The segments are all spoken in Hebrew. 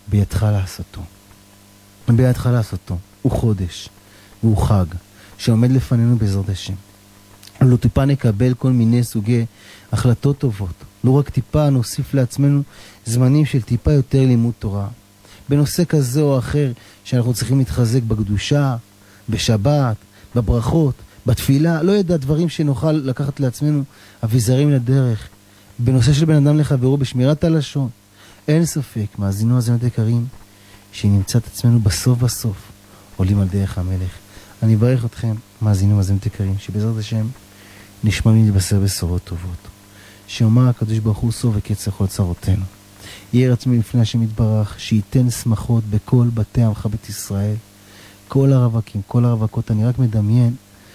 בידך לעשותו. בידך לעשותו. הוא חודש, והוא חג, שעומד לפנינו בעזרת השם. לא טיפה נקבל כל מיני סוגי החלטות טובות. לא רק טיפה נוסיף לעצמנו זמנים של טיפה יותר לימוד תורה. בנושא כזה או אחר שאנחנו צריכים להתחזק בקדושה, בשבת, בברכות, בתפילה, לא ידע דברים שנוכל לקחת לעצמנו אביזרים לדרך. בנושא של בן אדם לחברו, בשמירת הלשון. אין ספק, מאזינו האזינות יקרים, שנמצא את עצמנו בסוף עולים על דרך המלך. אני אברך אתכם, מאזינו האזינות יקרים, שבעזרת השם נשמע לי לבשר בשורות טובות. שאומר הקדוש ברוך הוא סוף וקץ לכל צרותינו. יהיה רצון לפני השם יתברך, שייתן שמחות בכל בתי עמך בית ישראל. כל הרווקים, כל הרווקות, אני רק מדמיין,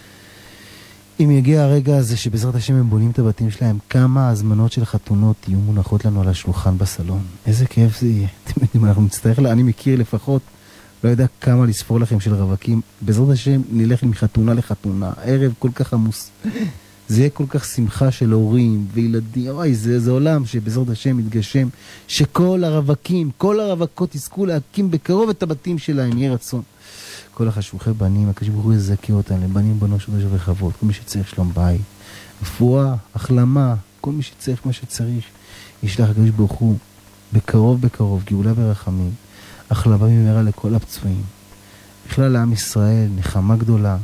אם יגיע הרגע הזה שבעזרת השם הם בונים את הבתים שלהם, כמה הזמנות של חתונות יהיו מונחות לנו על השולחן בסלון. איזה כיף זה יהיה. אתם יודעים, אנחנו נצטרך אני מכיר לפחות, לא יודע כמה לספור לכם של רווקים. בעזרת השם נלך מחתונה לחתונה, ערב כל כך עמוס. זה יהיה כל כך שמחה של הורים וילדים. אוי, זה עולם שבעזרת השם מתגשם, שכל הרווקים, כל הרווקות יזכו להקים בקרוב את הבתים שלהם, יהיה רצון. כל החשוכי בנים, הקדוש ברוך הוא יזכה אותם לבנים בנות שודש ורחבות, כל מי שצריך שלום בית, רפואה, החלמה, כל מי שצריך מה שצריך, ישלח הקדוש ברוך הוא בקרוב, גאולה ורחמים, החלמה במהרה לכל הפצועים. בכלל לעם ישראל, נחמה גדולה.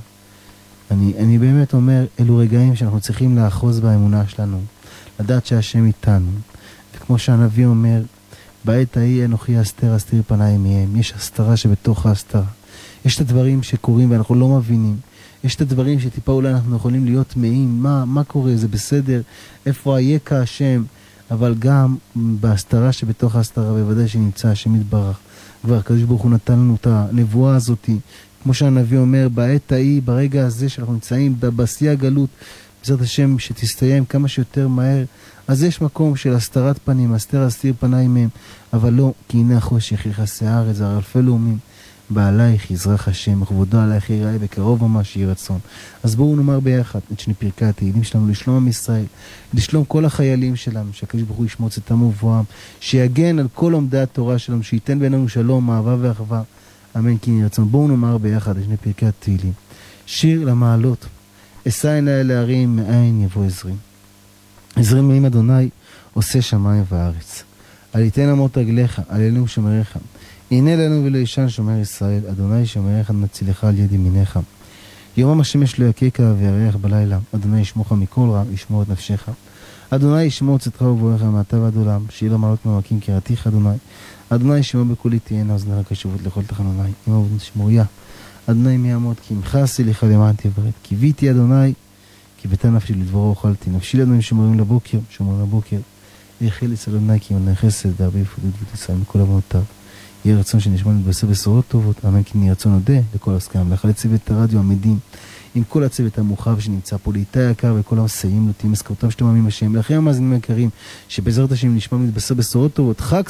אני באמת אומר, אלו רגעים שאנחנו צריכים לאחוז באמונה שלנו, לדעת שהשם איתנו. וכמו שהנביא אומר, בעת ההיא אנוכי אסתיר פניי מהם. יש הסתרה שבתוך ההסתרה. יש את הדברים שקורים ואנחנו לא מבינים. יש את הדברים שטיפה אולי אנחנו יכולים להיות טמאים. מה קורה? זה בסדר? איפה היקע השם? אבל גם בהסתרה שבתוך ההסתרה, בוודאי שנמצא השם יתברך. כבר הקדוש ברוך הוא נתן לנו את הנבואה הזאת. כמו שהנביא אומר, בעת ההיא, ברגע הזה שאנחנו נמצאים בשיא הגלות, בעזרת השם שתסתיים כמה שיותר מהר, אז יש מקום של הסתרת פנים, אסתיר פניי מהם, אבל לא, כי הנה החושך יכסה הארץ, הרי אלפי לאומים, בעלייך יזרח השם, וכבודו עלייך יראה, בקרוב ממש יהי רצון. אז בואו נאמר ביחד את שני פרקי התהילים שלנו, לשלום עם ישראל, לשלום כל החיילים שלנו, שהקדוש ברוך הוא ישמור צאתם ובואם, שיגן על כל עומדי התורה שלנו, שייתן בינינו שלום, אהבה ואחווה. אמן כי יהי רצון. בואו נאמר ביחד את שני פרקי התהילים. שיר למעלות, אשא עיני אל ההרים, מאין יבוא עזרי. עזרי מעם אדוני, עושה שמיים וארץ. על יתן אמות רגליך, על אלוהים שומריך. הנה לנו ולאישן שומר ישראל, אדוני שומריך מצילך על יד ימינך. יומם השמש לא יקקה וירח בלילה, אדוני ישמורך מכל רע, ישמור את נפשך. אדוני ישמור צאתך ובואך מעתה ועד עולם, שיהיה למעלות ממקים קראתיך אדוני. אדוני ישמור בקולי תהיינה אוזניך קשובות לכל תחנוני, אם עבוד שמוריה. אדוני מי יעמוד כי עמך סליחה למען תבראת. קיוויתי אדוני, קיוותה נפשי לדברו אוכלתי. נפשי לאדוני שומרים לבוקר. יחיל אצל אדוני כי ימנה חסד והרבה יפודות ותישא מכל עוונותיו. יהיה רצון שנשמע נתבשר בשורות טובות, אמן כי נהיה רצון נודה לכל עסקם. לאחל לצוות הרדיו עמידים, עם כל הצוות המורחב שנמצא פה, לאיתי היקר וכל המסייעים נוטים מזכרתם שאתם מאמינים השם. לאחרי המאזינים היקרים, שבעזרת השם נשמע נתבשר בשורות טובות, חג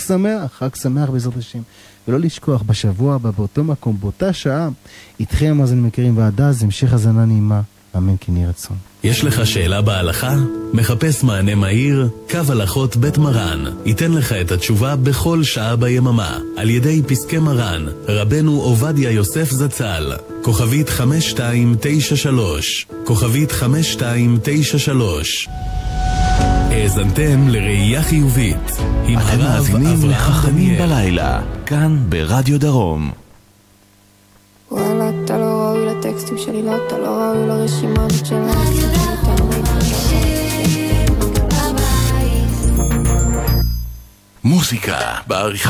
שמח בעזרת השם. ולא לשכוח בשבוע הבא, באותו מקום, באותה שעה, איתכם המאזינים היקרים, ועד אז המשך הזנה נעימה, אמן כי נהיה רצון. יש לך שאלה בהלכה? מחפש מענה מהיר? קו הלכות בית מרן ייתן לך את התשובה בכל שעה ביממה על ידי פסקי מרן רבנו עובדיה יוסף זצ"ל. כוכבית 5293 כוכבית 5293. האזנתם לראייה חיובית עם אתם מאזינים לחכמים בלילה כאן ברדיו דרום. וואלה, אתה לא ראוי לטקסטים שלי, לא, אתה לא ראוי לרשימות שלה. מוזיקה בעריכה